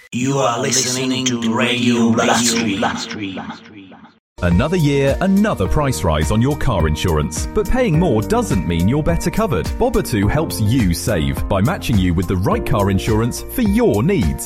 You are listening to Radio Bloodstream. Another year, another price rise on your car insurance. But paying more doesn't mean you're better covered. Bobbatu helps you save by matching you with the right car insurance for your needs.